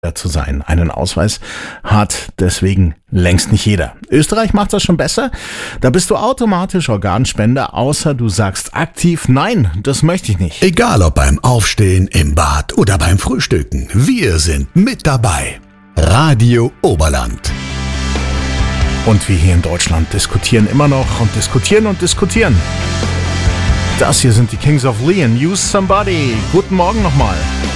zu sein. Einen Ausweis hat deswegen längst nicht jeder. Österreich macht das schon besser. Da bist du automatisch Organspender, außer du sagst aktiv, nein, das möchte ich nicht. Egal ob beim Aufstehen, im Bad oder beim Frühstücken, wir sind mit dabei. Radio Oberland. Und wir hier in Deutschland diskutieren immer noch und diskutieren und diskutieren. Das hier sind die Kings of Leon. Use Somebody. Guten Morgen nochmal.